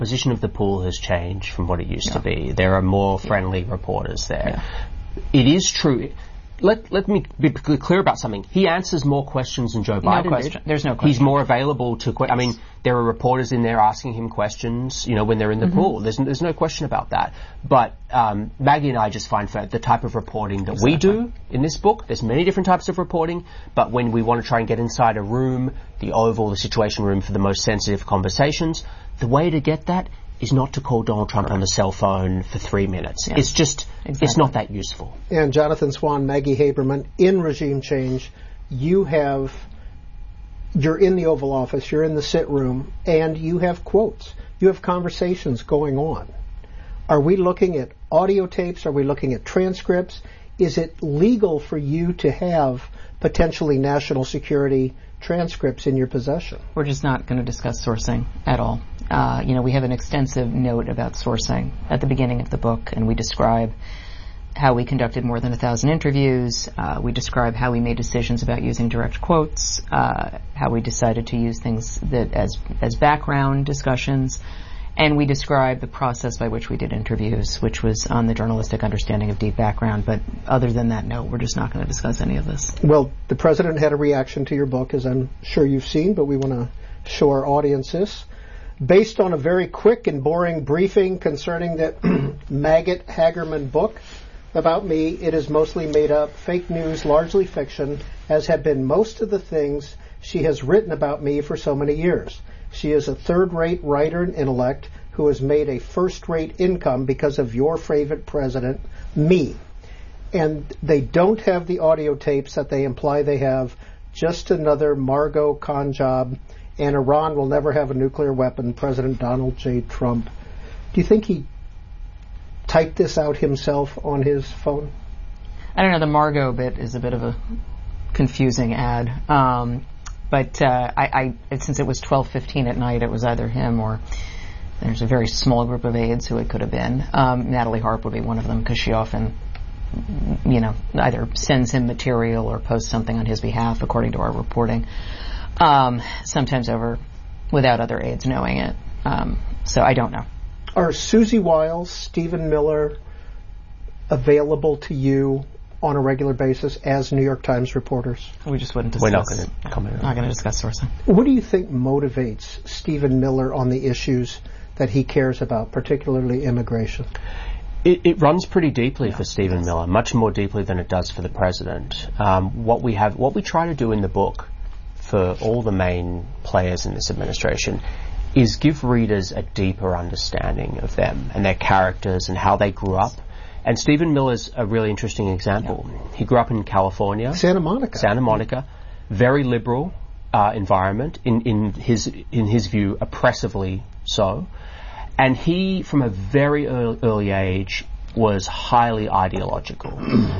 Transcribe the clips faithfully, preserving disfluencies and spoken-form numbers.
position of the pool has changed from what it used yeah. to be. There are more friendly yeah. reporters there. Yeah. It is true. Let let me be clear about something. He answers more questions than Joe Biden no question. did. There's no question. He's more available to. Que- I mean, there are reporters in there asking him questions. You know, when they're in the mm-hmm. pool. There's there's no question about that. But um, Maggie and I just find for the type of reporting that exactly. we do in this book. There's many different types of reporting. But when we want to try and get inside a room, the Oval, the Situation Room, for the most sensitive conversations, the way to get that is not to call Donald Trump right. on the cell phone for three minutes. Yeah. It's just, exactly. it's not that useful. And Jonathan Swan, Maggie Haberman, in Regime Change, you have, you're in the Oval Office, you're in the sit room, and you have quotes. You have conversations going on. Are we looking at audio tapes? Are we looking at transcripts? Is it legal for you to have potentially national security transcripts in your possession? We're just not going to discuss sourcing at all. Uh, you know, we have an extensive note about sourcing at the beginning of the book, and we describe how we conducted more than a thousand interviews. Uh, we describe how we made decisions about using direct quotes, uh, how we decided to use things that as as background discussions, and we describe the process by which we did interviews, which was on the journalistic understanding of deep background. But other than that, no, we're just not going to discuss any of this. Well, the president had a reaction to your book, as I'm sure you've seen, but we want to show our audience this. Based on a very quick and boring briefing concerning the Maggot Hagerman book about me, it is mostly made up, fake news, largely fiction, as have been most of the things she has written about me for so many years. She is a third-rate writer and intellect who has made a first-rate income because of your favorite president, me. And they don't have the audio tapes that they imply they have, just another Margot con job, and Iran will never have a nuclear weapon, President Donald J. Trump. Do you think he typed this out himself on his phone? I don't know. The Margot bit is a bit of a confusing ad. Um, but uh, I, I, since it was twelve fifteen at night, it was either him or there's a very small group of aides who it could have been. Um, Natalie Harp would be one of them because she often, you know, either sends him material or posts something on his behalf, according to our reporting. Um, sometimes over without other aides knowing it. Um, so I don't know. Are Susie Wiles, Stephen Miller available to you on a regular basis as New York Times reporters? We just wouldn't discuss. We're not going to comment on that. Not going to discuss sourcing. What do you think motivates Stephen Miller on the issues that he cares about, particularly immigration? It, it runs pretty deeply yeah, for Stephen Miller, much more deeply than it does for the president. Um, what we have, what we try to do in the book for all the main players in this administration is give readers a deeper understanding of them and their characters and how they grew up. And Stephen Miller's a really interesting example. Yeah. He grew up in California. Santa Monica. Santa Monica. Very liberal uh, environment, in, in his in his view, oppressively so. And he, from a very early, early age, was highly ideological.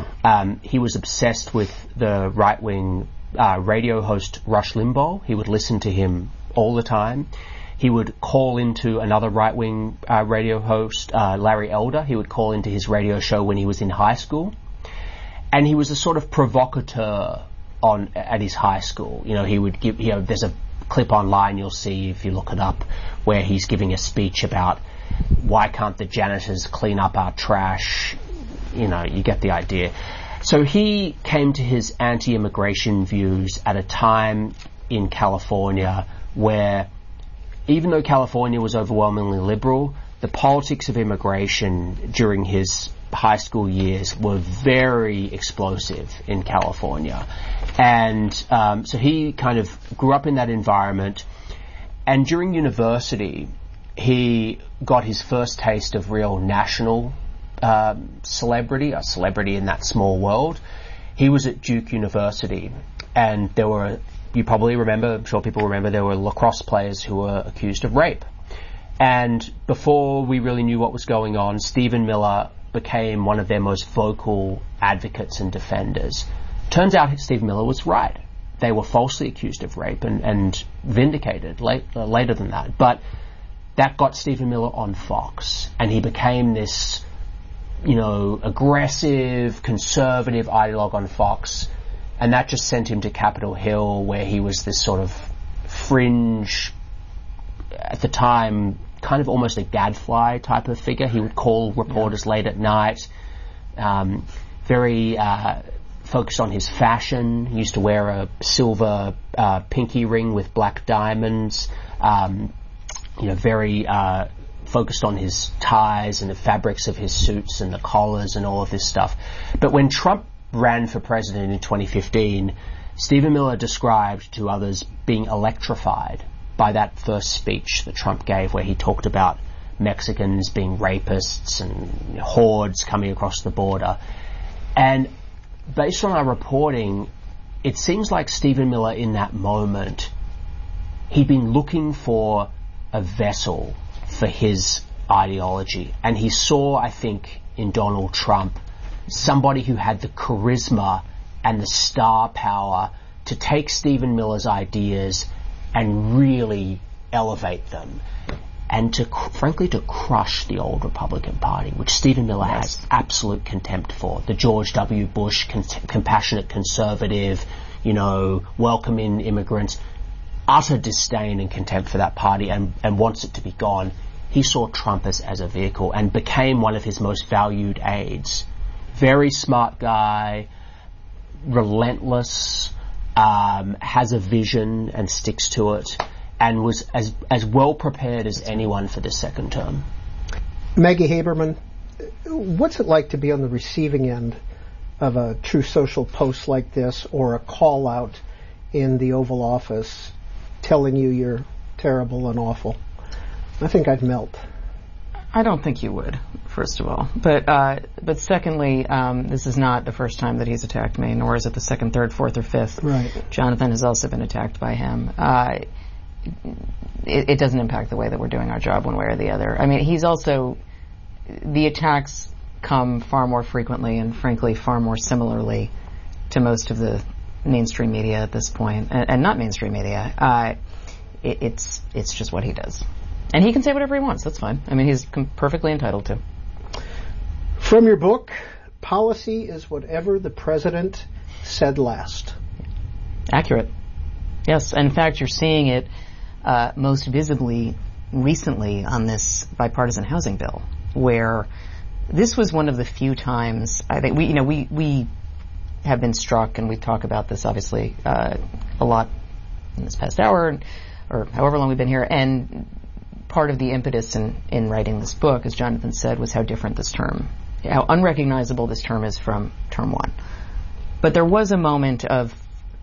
um, he was obsessed with the right-wing uh, radio host Rush Limbaugh. He would listen to him all the time. He would call into another right-wing uh, radio host, uh, Larry Elder. He would call into his radio show when he was in high school. And he was a sort of provocateur on at his high school. You know, he would give, you know, there's a clip online you'll see if you look it up where he's giving a speech about why can't the janitors clean up our trash. You know, you get the idea. So he came to his anti-immigration views at a time in California where, even though California was overwhelmingly liberal, the politics of immigration during his high school years were very explosive in California. And um, so he kind of grew up in that environment. And during university, he got his first taste of real national um, celebrity, a celebrity in that small world. He was at Duke University, and there were, you probably remember, I'm sure people remember, there were lacrosse players who were accused of rape. And before we really knew what was going on, Stephen Miller became one of their most vocal advocates and defenders. Turns out Stephen Miller was right. They were falsely accused of rape and, and vindicated late, uh, later than that. But that got Stephen Miller on Fox, and he became this, you know, aggressive, conservative ideologue on Fox. And that just sent him to Capitol Hill, where he was this sort of fringe, at the time, kind of almost a gadfly type of figure. He would call reporters yeah. late at night, um, very uh, focused on his fashion. He used to wear a silver uh, pinky ring with black diamonds, um, you know, very uh, focused on his ties and the fabrics of his suits and the collars and all of this stuff. But when Trump ran for president in twenty fifteen, Stephen Miller described to others being electrified by that first speech that Trump gave, where he talked about Mexicans being rapists and hordes coming across the border. And based on our reporting, it seems like Stephen Miller in that moment, he'd been looking for a vessel for his ideology. And he saw, I think, in Donald Trump, somebody who had the charisma and the star power to take Stephen Miller's ideas and really elevate them, and to, cr- frankly, to crush the old Republican Party, which Stephen Miller yes. has absolute contempt for. The George W. Bush con- compassionate conservative, you know, welcoming immigrants, utter disdain and contempt for that party, and, and wants it to be gone. He saw Trump as, as a vehicle and became one of his most valued aides. Very smart guy, relentless, um, has a vision and sticks to it, and was as as well prepared as anyone for the second term. Maggie Haberman, what's it like to be on the receiving end of a True Social post like this, or a call out in the Oval Office telling you you're terrible and awful? I think I'd melt. I don't think you would, first of all. But uh, but secondly, um, this is not the first time that he's attacked me, nor is it the second, third, fourth, or fifth. Right. Jonathan has also been attacked by him. Uh, it, it doesn't impact the way that we're doing our job one way or the other. I mean, he's also... The attacks come far more frequently and, frankly, far more similarly to most of the mainstream media at this point, and, and not mainstream media. Uh, it, it's it's just what he does. And he can say whatever he wants. That's fine. I mean, he's com- perfectly entitled to. From your book, policy is whatever the president said last. Accurate. Yes. And in fact, you're seeing it uh, most visibly recently on this bipartisan housing bill, where this was one of the few times I think we, you know, we, we have been struck, and we talk about this obviously uh, a lot in this past hour, or however long we've been here, and part of the impetus in, in writing this book, as Jonathan said, was how different this term, how unrecognizable this term is from term one. But there was a moment of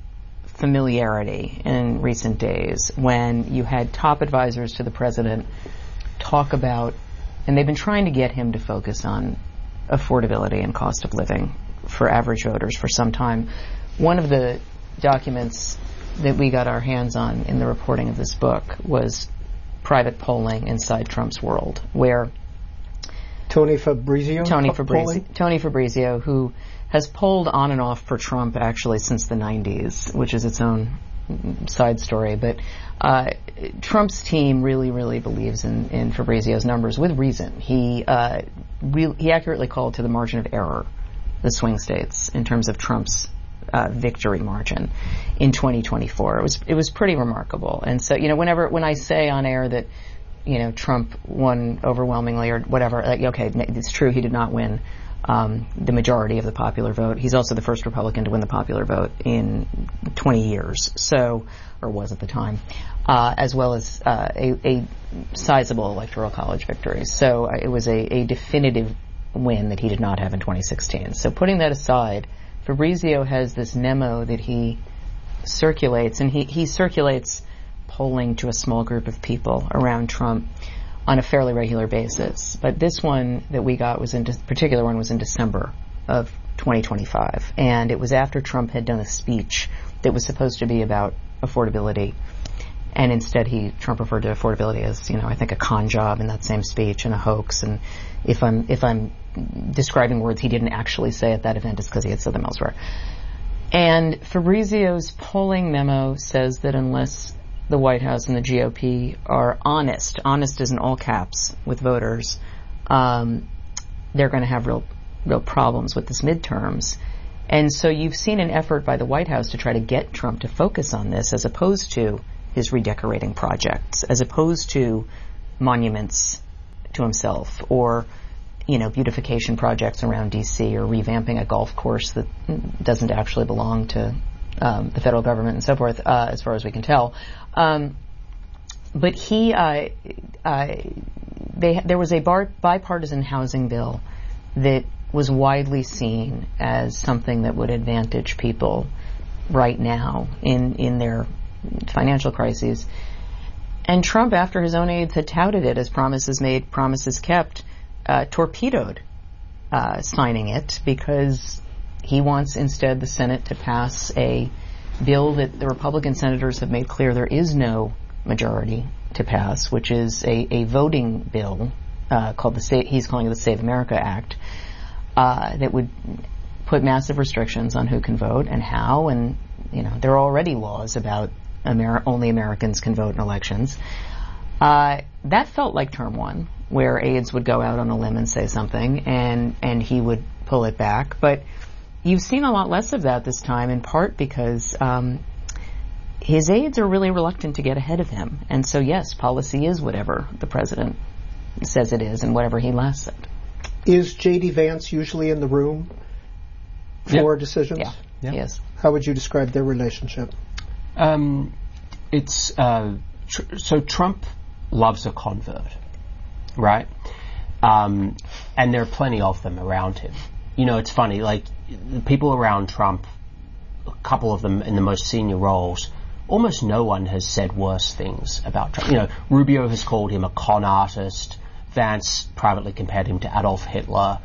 familiarity in recent days when you had top advisors to the president talk about, and they've been trying to get him to focus on affordability and cost of living for average voters for some time. One of the documents that we got our hands on in the reporting of this book was private polling inside Trump's world, where Tony Fabrizio, Tony Fabrizio, Tony Fabrizio, who has polled on and off for Trump actually since the nineties, which is its own side story. But uh, Trump's team really, really believes in, in Fabrizio's numbers with reason. He uh, re- he accurately called to the margin of error the swing states in terms of Trump's uh, victory margin in twenty twenty-four. It was it was pretty remarkable. And so, you know, whenever when I say on air that, you know, Trump won overwhelmingly or whatever, like, okay, it's true, he did not win um, the majority of the popular vote. He's also the first Republican to win the popular vote in twenty years, so, or was at the time, uh, as well as uh, a, a sizable electoral college victory. So uh, it was a, a definitive win that he did not have in twenty sixteen. So putting that aside, Fabrizio has this memo that he circulates, and he, he circulates polling to a small group of people around Trump on a fairly regular basis. But this one that we got was in, de- particular one was in December of twenty twenty-five. And it was after Trump had done a speech that was supposed to be about affordability. And instead he, Trump referred to affordability as, you know, I think a con job in that same speech and a hoax. And if I'm, if I'm describing words he didn't actually say at that event, it's because he had said them elsewhere. And Fabrizio's polling memo says that unless the White House and the G O P are honest, honest is in all caps with voters, um, they're going to have real, real problems with this midterms. And so you've seen an effort by the White House to try to get Trump to focus on this, as opposed to his redecorating projects, as opposed to monuments to himself, or, you know, beautification projects around D C, or revamping a golf course that doesn't actually belong to um, the federal government and so forth, uh, as far as we can tell. Um, but he, uh, uh, they, there was a bar- bipartisan housing bill that was widely seen as something that would advantage people right now in, in their financial crises. And Trump, after his own aides had touted it as promises made, promises kept, uh, torpedoed uh, signing it, because he wants instead the Senate to pass a bill that the Republican senators have made clear there is no majority to pass, which is a, a voting bill uh, called the Sa- he's calling it the Save America Act, uh, that would put massive restrictions on who can vote and how, and you know there are already laws about Amer- only Americans can vote in elections. Uh, that felt like term one, where aides would go out on a limb and say something, and and he would pull it back. But you've seen a lot less of that this time, in part because um, his aides are really reluctant to get ahead of him. And so, yes, policy is whatever the president says it is, and whatever he last said. Is J D. Vance usually in the room for yep. decisions? Yeah, yep. Yes. How would you describe their relationship? Um, it's uh, tr- so Trump loves a convert, right? Um, and there are plenty of them around him. You know, it's funny, like the people around Trump, a couple of them in the most senior roles, almost no one has said worse things about Trump. You know, Rubio has called him a con artist. Vance privately compared him to Adolf Hitler.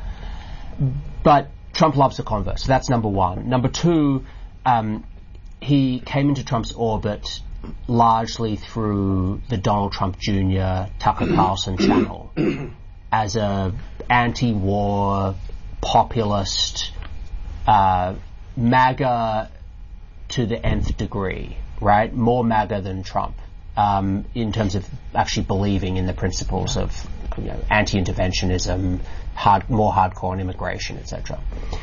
But Trump loves a convert, so that's number one. Number two, um, he came into Trump's orbit largely through the Donald Trump Junior Tucker Carlson channel as a anti-war, populist, uh, MAGA to the nth degree, right? More MAGA than Trump, um, in terms of actually believing in the principles of, you know, anti-interventionism, hard, more hardcore on immigration, et cetera.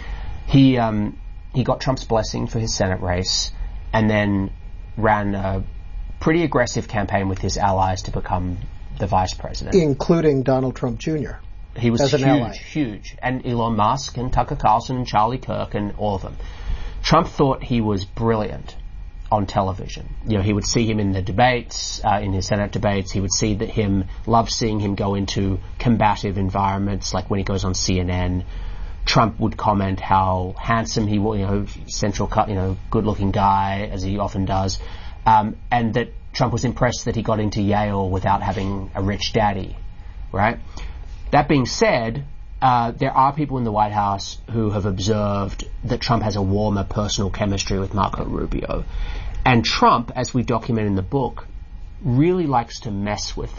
He um, he got Trump's blessing for his Senate race, and then ran a pretty aggressive campaign with his allies to become the vice president, including Donald Trump Junior He was as huge, an ally. huge, and Elon Musk and Tucker Carlson and Charlie Kirk and all of them. Trump thought he was brilliant on television. You know, he would see him in the debates, uh, in his Senate debates. He would see that him, loved seeing him go into combative environments, like when he goes on C N N. Trump would comment how handsome he was, you know, central cut, you know, good-looking guy, as he often does, um, and that Trump was impressed that he got into Yale without having a rich daddy, right? That being said, uh, there are people in the White House who have observed that Trump has a warmer personal chemistry with Marco Rubio. And Trump, as we document in the book, really likes to mess with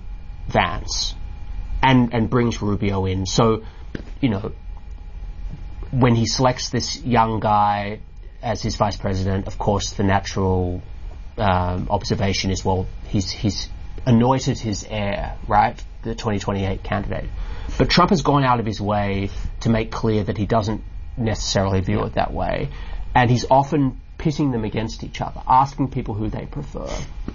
Vance and, and brings Rubio in. So, you know, when he selects this young guy as his vice president, of course, the natural um, observation is, well, he's he's anointed his heir, right? The twenty twenty-eight candidate. But Trump has gone out of his way to make clear that he doesn't necessarily view yeah. it that way. And he's often pitting them against each other, asking people who they prefer.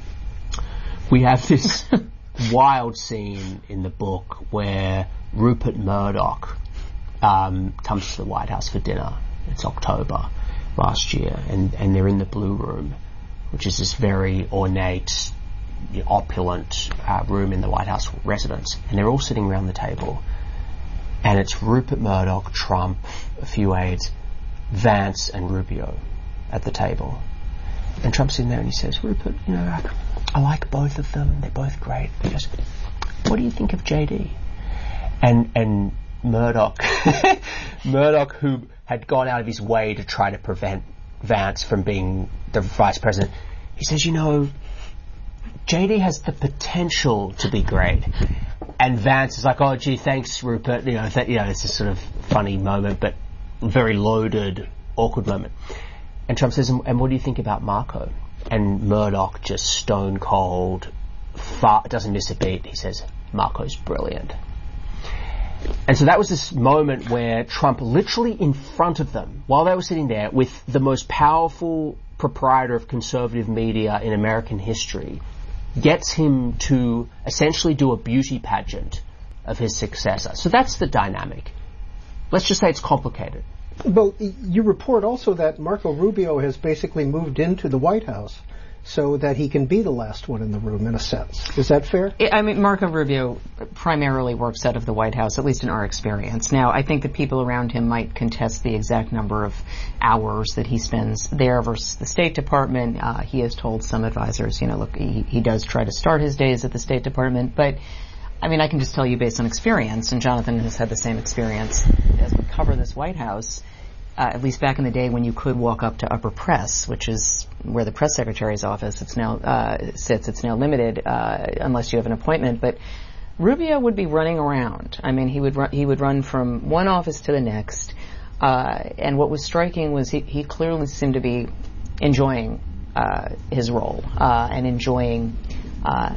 We have this wild scene in the book where Rupert Murdoch um, comes to the White House for dinner. It's October last year, and, and they're in the Blue Room, which is this very ornate, opulent uh, room in the White House residence, and they're all sitting around the table, and it's Rupert Murdoch, Trump, a few aides, Vance and Rubio at the table, and Trump's in there and he says, Rupert, you know, I, I like both of them, they're both great. He goes, what do you think of J D? And and Murdoch, Murdoch, who had gone out of his way to try to prevent Vance from being the vice president, he says, you know, J D has the potential to be great. And Vance is like, oh, gee, thanks, Rupert. You know, that, you know, it's a sort of funny moment, but very loaded, awkward moment. And Trump says, and what do you think about Marco? And Murdoch, just stone cold, far, doesn't miss a beat. He says, Marco's brilliant. And so that was this moment where Trump, literally in front of them, while they were sitting there with the most powerful proprietor of conservative media in American history, gets him to essentially do a beauty pageant of his successor. So that's the dynamic. Let's just say it's complicated. Well, you report also that Marco Rubio has basically moved into the White House so that he can be the last one in the room, in a sense. Is that fair? I mean, Marco Rubio primarily works out of the White House, at least in our experience. Now, I think the people around him might contest the exact number of hours that he spends there versus the State Department. Uh, he has told some advisors, you know, look, he, he does try to start his days at the State Department, but I mean, I can just tell you based on experience, and Jonathan has had the same experience as we cover this White House, uh, at least back in the day when you could walk up to upper press, which is where the press secretary's office it's now uh, sits. It's now limited uh, unless you have an appointment. But Rubio would be running around. I mean, he would run, he would run from one office to the next. Uh, and what was striking was he, he clearly seemed to be enjoying uh, his role uh, and enjoying uh,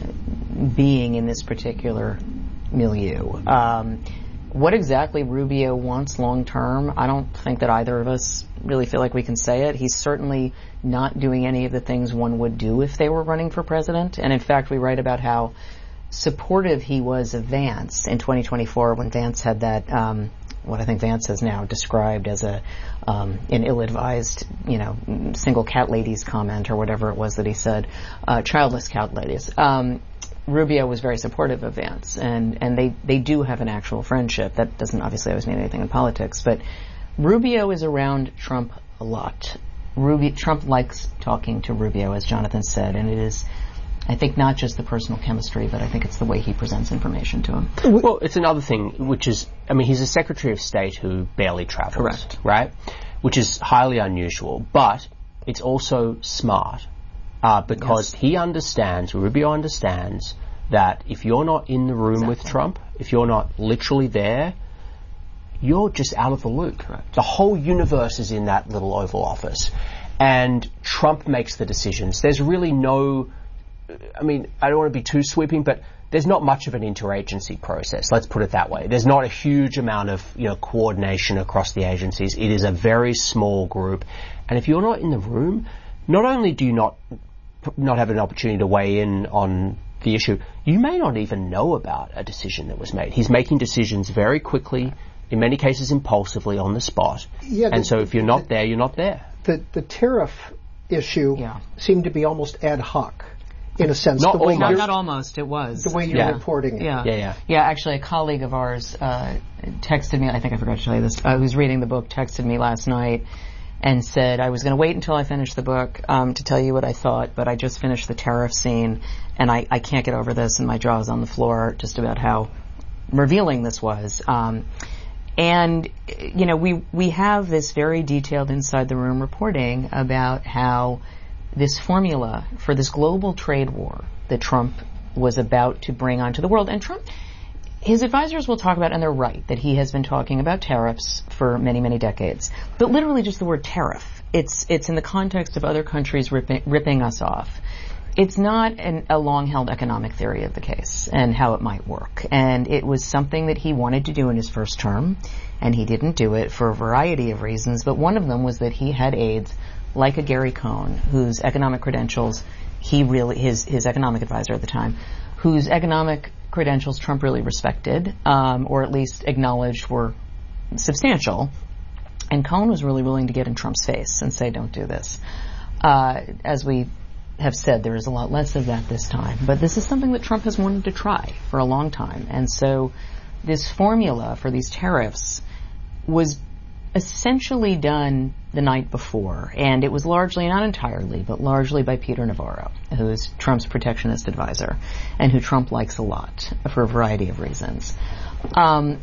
being in this particular milieu. Um, What exactly Rubio wants long term, I don't think that either of us really feel like we can say it. He's certainly not doing any of the things one would do if they were running for president. And in fact, we write about how supportive he was of Vance in twenty twenty-four when Vance had that, um, what I think Vance has now described as a um, an ill-advised, you know, single cat ladies comment or whatever it was that he said, uh, childless cat ladies. Um, Rubio was very supportive of Vance, and, and they, they do have an actual friendship. That doesn't obviously always mean anything in politics, but Rubio is around Trump a lot. Rubio, Trump likes talking to Rubio, as Jonathan said, and it is, I think, not just the personal chemistry, but I think it's the way he presents information to him. Well, it's another thing, which is, I mean, he's a Secretary of State who barely travels. Correct. Right? Which is highly unusual, but it's also smart. Uh, because yes. he understands, Rubio understands, that if you're not in the room exactly. with Trump, if you're not literally there, you're just out of the loop. Correct. The whole universe is in that little Oval Office. And Trump makes the decisions. There's really no, I mean, I don't want to be too sweeping, but there's not much of an interagency process, let's put it that way. There's not a huge amount of, you know, coordination across the agencies. It is a very small group. And if you're not in the room, not only do you not not have an opportunity to weigh in on the issue, you may not even know about a decision that was made. He's making decisions very quickly, in many cases impulsively, on the spot. Yeah, and the, so if you're not the, there, you're not there. The the tariff issue yeah. seemed to be almost ad hoc, in a sense. Not the way almost. Not almost, it was. The way you're yeah. reporting it. Yeah. yeah, yeah. Yeah, actually a colleague of ours uh, texted me, I think I forgot to tell you this, uh, who's reading the book, texted me last night and said, I was going to wait until I finished the book um, to tell you what I thought, but I just finished the tariff scene, and I, I can't get over this, and my jaw is on the floor just about how revealing this was. Um, and, you know, we we have this very detailed inside-the-room reporting about how this formula for this global trade war that Trump was about to bring onto the world, and Trump... His advisors will talk about, and they're right, that he has been talking about tariffs for many, many decades. But literally just the word tariff. It's it's in the context of other countries ripping, ripping us off. It's not an, a long-held economic theory of the case and how it might work. And it was something that he wanted to do in his first term, and he didn't do it for a variety of reasons. But one of them was that he had aides like a Gary Cohn, whose economic credentials, he really, his, his economic advisor at the time, whose economic credentials Trump really respected, um, or at least acknowledged were substantial. And Cohn was really willing to get in Trump's face and say, don't do this. Uh, as we have said, there is a lot less of that this time. But this is something that Trump has wanted to try for a long time. And so this formula for these tariffs was essentially done the night before, and it was largely, not entirely, but largely by Peter Navarro, who is Trump's protectionist advisor, and who Trump likes a lot for a variety of reasons. Um,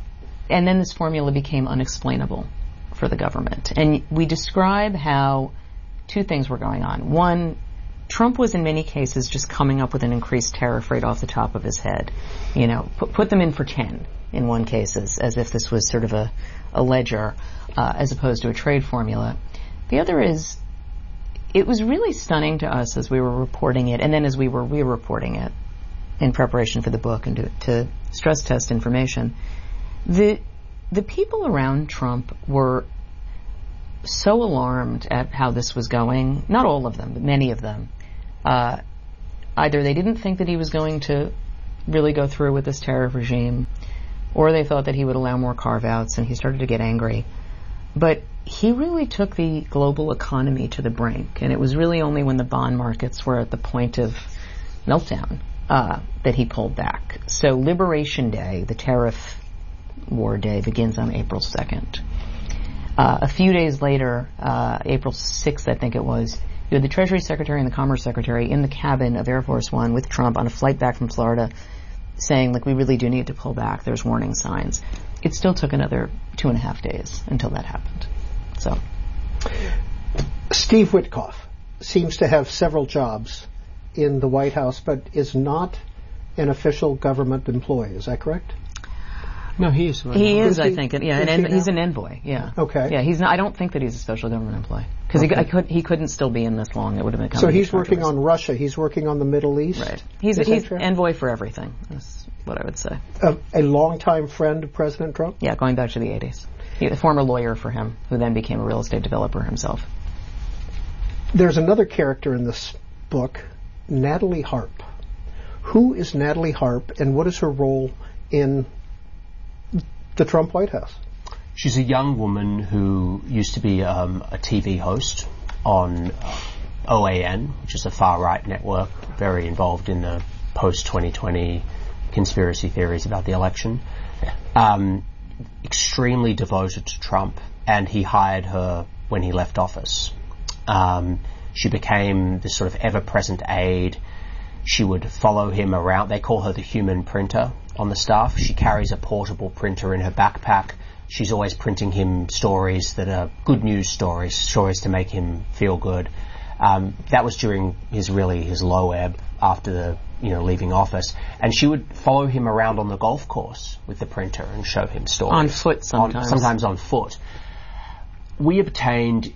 and then this formula became unexplainable for the government. And we describe how two things were going on. One, Trump was in many cases just coming up with an increased tariff rate off the top of his head. You know, put, put them in for ten in one case, as, as if this was sort of a, a ledger, uh, as opposed to a trade formula. The other is, it was really stunning to us as we were reporting it, and then as we were re-reporting it in preparation for the book and to, to stress test information. The, the people around Trump were so alarmed at how this was going, not all of them, but many of them, uh, either they didn't think that he was going to really go through with this tariff regime, or they thought that he would allow more carve-outs, and he started to get angry. But he really took the global economy to the brink, and it was really only when the bond markets were at the point of meltdown uh, that he pulled back. So Liberation Day, the tariff war day, begins on April second. Uh, a few days later, uh, April sixth, I think it was, you had the Treasury Secretary and the Commerce Secretary in the cabin of Air Force One with Trump on a flight back from Florida saying, like, we really do need to pull back. There's warning signs. It still took another two and a half days until that happened. So, Steve Witkoff seems to have several jobs in the White House, but is not an official government employee. Is that correct? No, he is. Right? He is, Is I he- think. Yeah, is and, he and he's now? an envoy. Yeah. Okay. Yeah, he's not. I don't think that he's a special government employee because Okay. he, I could, he couldn't still be in this long. It would have become. So a he's working controversy. on Russia. He's working on the Middle East. Right. He's Is that he's fair? envoy for everything. That's what I would say. A, a longtime friend of President Trump. Yeah, going back to the eighties. He, a former lawyer for him, who then became a real estate developer himself. There's another character in this book, Natalie Harp. Who is Natalie Harp, and what is her role in the Trump White House? She's a young woman who used to be um, a T V host on O A N, which is a far-right network, very involved in the post twenty twenty conspiracy theories about the election. Um, extremely devoted to Trump, and he hired her when he left office. Um, she became this sort of ever-present aide. She would follow him around. They call her the human printer on the staff. She carries a portable printer in her backpack. She's always printing him stories that are good news stories, stories to make him feel good. Um, that was during his really his low ebb after the you know leaving office, and she would follow him around on the golf course with the printer and show him stories On foot sometimes. On, sometimes on foot. We obtained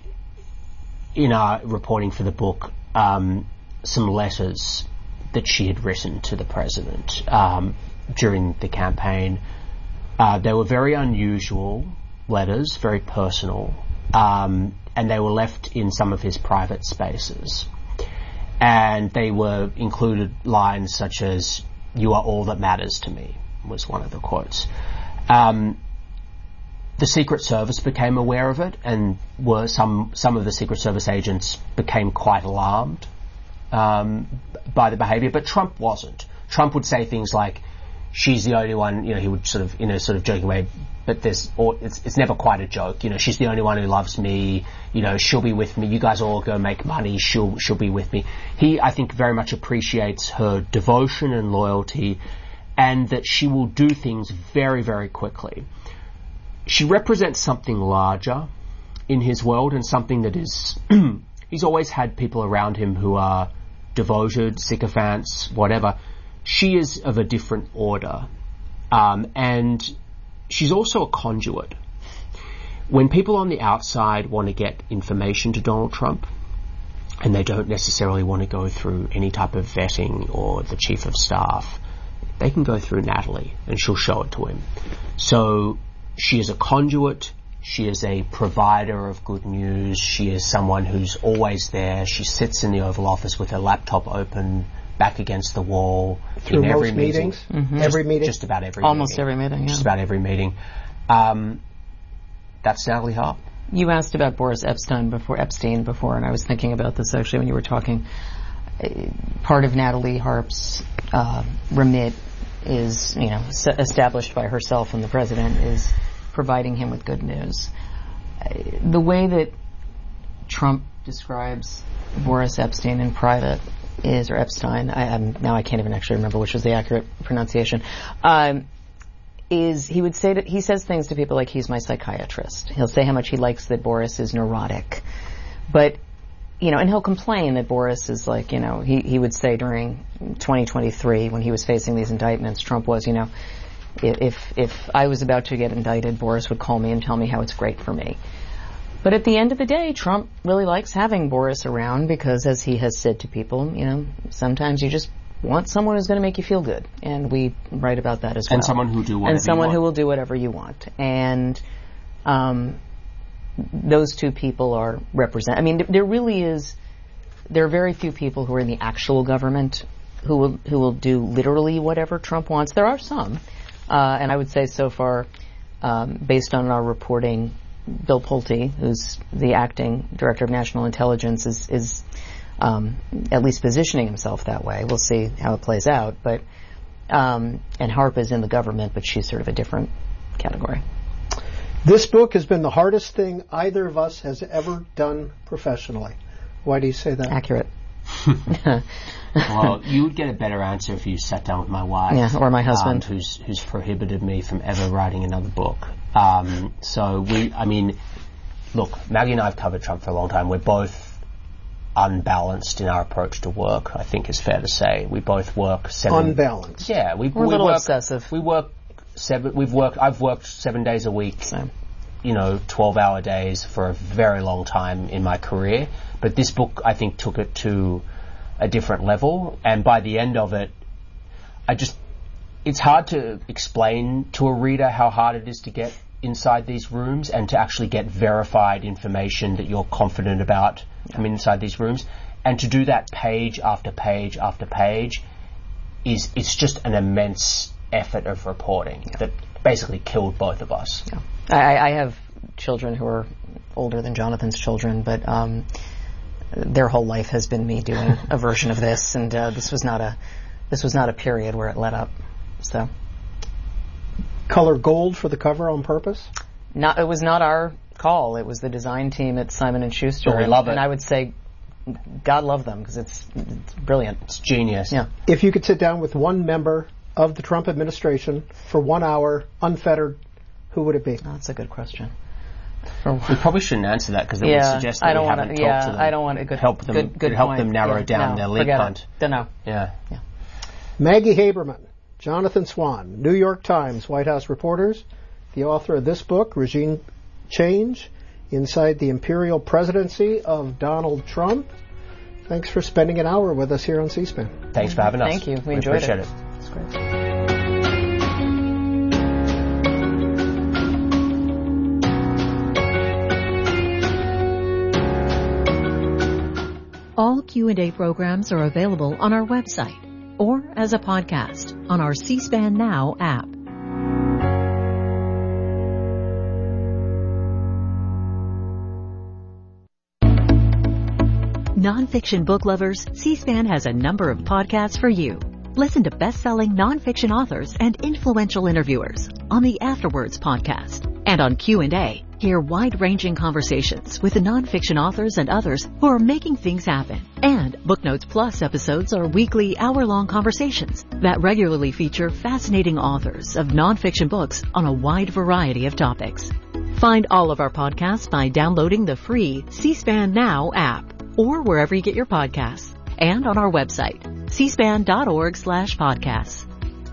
in our reporting for the book um, some letters that she had written to the president um, during the campaign. Uh, they were very unusual letters, very personal, um, and they were left in some of his private spaces. And they were included lines such as, "You are all that matters to me," was one of the quotes. Um, the Secret Service became aware of it, and were some some of the Secret Service agents became quite alarmed um, by the behavior, but Trump wasn't. Trump would say things like, "She's the only one," you know, he would sort of, in a sort of joking way, but there's, or it's, it's never quite a joke, you know, "She's the only one who loves me, you know, she'll be with me, you guys all go make money, she'll, she'll be with me." He, I think, very much appreciates her devotion and loyalty, and that she will do things very, very quickly. She represents something larger in his world, and something that is, he's always had people around him who are devoted, sycophants, whatever. She is of a different order, um, and she's also a conduit. When people on the outside want to get information to Donald Trump, and they don't necessarily want to go through any type of vetting or the chief of staff, they can go through Natalie, and she'll show it to him. So she is a conduit. She is a provider of good news. She is someone who's always there. She sits in the Oval Office with her laptop open, back against the wall. Through in every most meeting. meetings? Mm-hmm. Every Just- meeting? Just about every Almost meeting. every meeting, yeah. Just about every meeting. Um, that's Natalie Harp. You asked about Boris Epstein before, Epstein before, and I was thinking about this actually when you were talking. Uh, Part of Natalie Harp's uh, remit is, you know, s- established by herself and the president, is providing him with good news. Uh, the way that Trump describes Boris Epstein in private is, or Epstein, I, I'm, now I can't even actually remember which was the accurate pronunciation, um, is he would say that he says things to people like, "He's my psychiatrist." He'll say how much he likes that Boris is neurotic, but you know, and he'll complain that Boris is like, you know, he he would say during twenty twenty-three when he was facing these indictments, Trump was, you know, if if I was about to get indicted, Boris would call me and tell me how it's great for me. But at the end of the day, Trump really likes having Boris around because, as he has said to people, you know, sometimes you just want someone who's going to make you feel good, and we write about that as well. And someone who do whatever and someone you want. who will do whatever you want. And um, those two people are represent. I mean, there really is. There are very few people who are in the actual government who will who will do literally whatever Trump wants. There are some, uh, and I would say so far, um, based on our reporting, Bill Pulte, who's the acting director of national intelligence, is is um, at least positioning himself that way. We'll see how it plays out. But um, and Harp is in the government, but she's sort of a different category. This book has been the hardest thing either of us has ever done professionally. Why do you say that? Accurate. Well, you would get a better answer if you sat down with my wife, yeah, or my husband, um, who's who's prohibited me from ever writing another book. Um, so we, I mean, look, Maggie and I have covered Trump for a long time. We're both unbalanced in our approach to work, I think is fair to say. We both work seven... Unbalanced. Yeah. We, We're we a little work, obsessive. We work seven... We've worked... I've worked seven days a week, Same. you know, twelve-hour days for a very long time in my career. But this book, I think, took it to a different level. And by the end of it, I just... It's hard to explain to a reader how hard it is to get inside these rooms and to actually get verified information that you're confident about from inside these rooms. And to do that page after page after page is it's just an immense effort of reporting yeah. that basically killed both of us. Yeah. I, I have children who are older than Jonathan's children, but um, their whole life has been me doing a version of this, and uh, this was not a this was not a period where it let up. So, color gold for the cover on purpose? Not. It was not our call. It was the design team at Simon and Schuster. Oh, we and, love it. And I would say, God love them because it's, it's brilliant. It's genius. Yeah. If you could sit down with one member of the Trump administration for one hour, unfettered, who would it be? Oh, that's a good question. For, we probably shouldn't answer that because it yeah, would suggest that I don't we wanna, haven't yeah, talked to them. I don't want a good help them. Good, good help point. them narrow yeah, down no, their lead forget hunt. It. Don't know. Yeah. Yeah. Maggie Haberman, Jonathan Swan, New York Times White House reporters, the author of this book, Regime Change, Inside the Imperial Presidency of Donald Trump. Thanks for spending an hour with us here on C-SPAN. Thanks for having us. Thank you. We, we enjoyed appreciate it. it. It's great. All Q and A programs are available on our website or as a podcast on our C-SPAN Now app. Nonfiction book lovers, C-SPAN has a number of podcasts for you. Listen to best-selling nonfiction authors and influential interviewers on the Afterwards podcast. And on Q and A, hear wide-ranging conversations with the nonfiction authors and others who are making things happen. And Booknotes Plus episodes are weekly hour-long conversations that regularly feature fascinating authors of nonfiction books on a wide variety of topics. Find all of our podcasts by downloading the free C-SPAN Now app or wherever you get your podcasts, and on our website, c span dot org slash podcasts.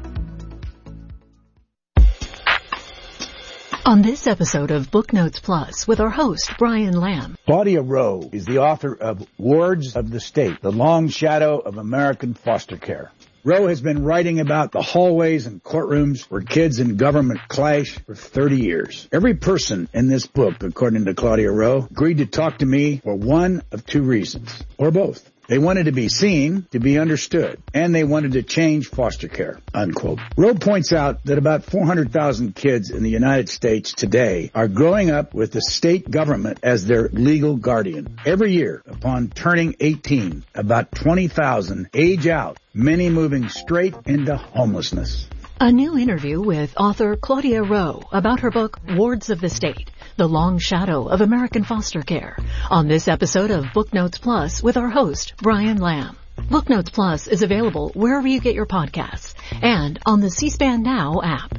On this episode of Booknotes Plus with our host, Brian Lamb. Claudia Rowe is the author of Wards of the State, The Long Shadow of American Foster Care. Rowe has been writing about the hallways and courtrooms where kids and government clash for thirty years. Every person in this book, according to Claudia Rowe, agreed to talk to me for one of two reasons, or both. They wanted to be seen, to be understood, and they wanted to change foster care, unquote. Rowe points out that about four hundred thousand kids in the United States today are growing up with the state government as their legal guardian. Every year, upon turning eighteen, about twenty thousand age out, many moving straight into homelessness. A new interview with author Claudia Rowe about her book, Wards of the State, The Long Shadow of American Foster Care, on this episode of Booknotes Plus with our host, Brian Lamb. Booknotes Plus is available wherever you get your podcasts and on the C-SPAN Now app.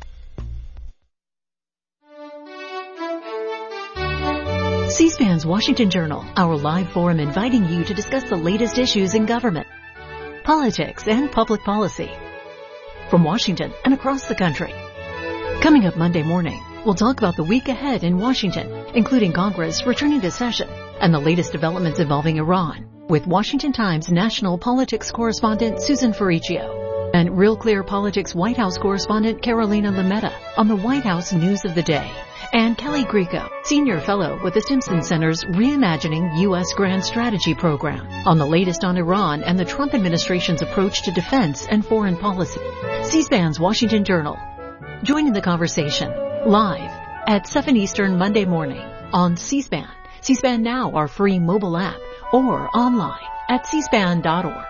C-SPAN's Washington Journal, our live forum inviting you to discuss the latest issues in government, politics, and public policy from Washington and across the country. Coming up Monday morning, we'll talk about the week ahead in Washington, including Congress returning to session and the latest developments involving Iran, with Washington Times national politics correspondent Susan Ferricchio and Real Clear Politics White House correspondent Carolina Lametta on the White House news of the day and Kelly Grieco, Senior Fellow with the Stimson Center's Reimagining U S Grand Strategy Program, on the latest on Iran and the Trump administration's approach to defense and foreign policy. C-SPAN's Washington Journal. Joining the conversation live at seven Eastern Monday morning on C-SPAN, C-SPAN Now, our free mobile app, or online at c span dot org.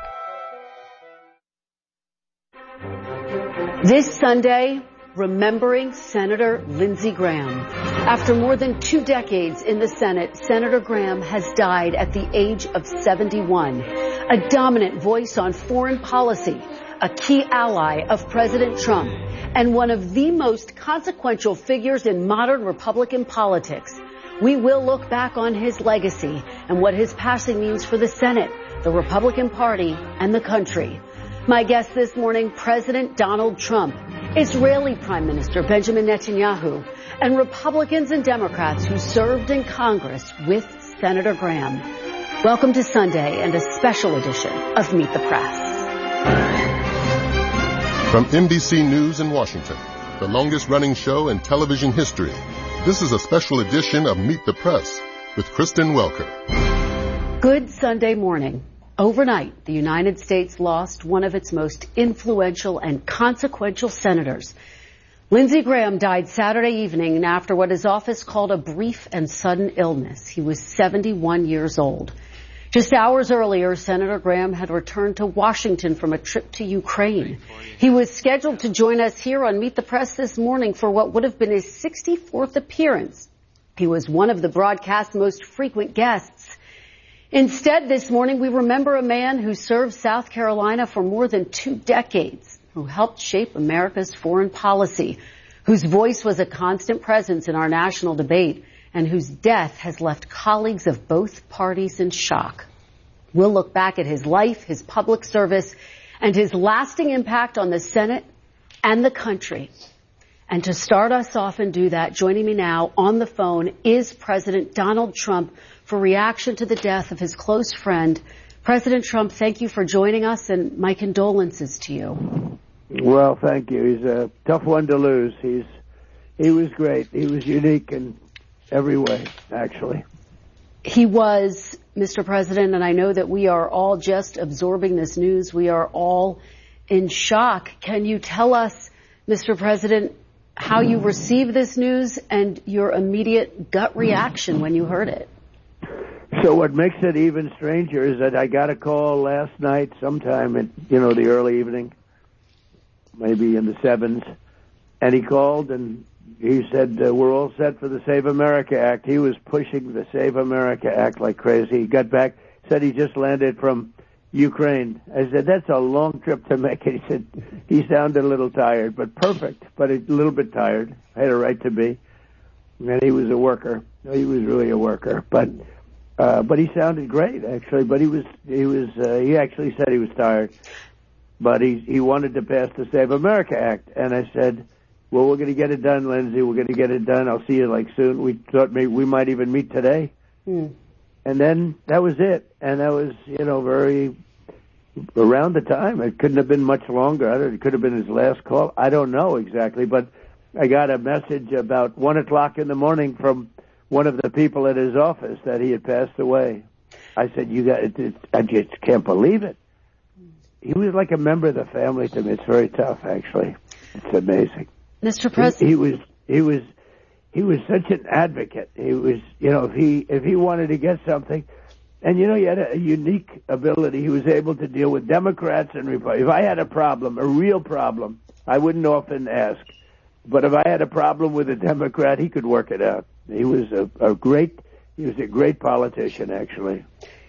This Sunday, remembering Senator Lindsey Graham. After more than two decades in the Senate, Senator Graham has died at the age of seventy-one. A dominant voice on foreign policy, a key ally of President Trump, and one of the most consequential figures in modern Republican politics. We will look back on his legacy and what his passing means for the Senate, the Republican Party, and the country. My guest this morning, President Donald Trump, Israeli Prime Minister Benjamin Netanyahu, and Republicans and Democrats who served in Congress with Senator Graham. Welcome to Sunday and a special edition of Meet the Press. From N B C News in Washington, the longest-running show in television history, this is a special edition of Meet the Press with Kristen Welker. Good Sunday morning. Overnight, the United States lost one of its most influential and consequential senators. Lindsey Graham died Saturday evening after what his office called a brief and sudden illness. He was seventy-one years old. Just hours earlier, Senator Graham had returned to Washington from a trip to Ukraine. He was scheduled to join us here on Meet the Press this morning for what would have been his sixty-fourth appearance. He was one of the broadcast's most frequent guests. Instead, this morning, we remember a man who served South Carolina for more than two decades, who helped shape America's foreign policy, whose voice was a constant presence in our national debate, and whose death has left colleagues of both parties in shock. We'll look back at his life, his public service, and his lasting impact on the Senate and the country. And to start us off and do that, joining me now on the phone is President Donald Trump for reaction to the death of his close friend. President Trump, thank you for joining us, and my condolences to you. Well, thank you. He's a tough one to lose. He's he was great. He was unique in every way, actually. He was, Mister President, and I know that we are all just absorbing this news. We are all in shock. Can you tell us, Mister President, how you received this news and your immediate gut reaction when you heard it? So what makes it even stranger is that I got a call last night sometime in, you know, the early evening, maybe in the sevens, and he called and he said, uh, we're all set for the Save America Act. He was pushing the Save America Act like crazy. He got back, said he just landed from Ukraine. I said, that's a long trip to make. He said, he sounded a little tired, but perfect, but a little bit tired. I had a right to be. And he was a worker. He was really a worker. But uh, but he sounded great, actually. But he was, he was, uh, he actually said he was tired. But he, he wanted to pass the Save America Act. And I said, well, we're going to get it done, Lindsey. We're going to get it done. I'll see you like soon. We thought maybe we might even meet today. Mm. And then that was it. And that was, you know, very around the time. It couldn't have been much longer. I don't, it could have been his last call. I don't know exactly. But I got a message about one o'clock in the morning from one of the people at his office that he had passed away. I said, you got it, it, I just can't believe it. He was like a member of the family to me. It's very tough, actually. It's amazing. Mister President, he, he was, he was, he was such an advocate. He was, you know, if he, if he wanted to get something, and you know, he had a, a unique ability. He was able to deal with Democrats and Republicans. If I had a problem, a real problem, I wouldn't often ask. But if I had a problem with a Democrat, he could work it out. He was a, a great, he was a great politician, actually.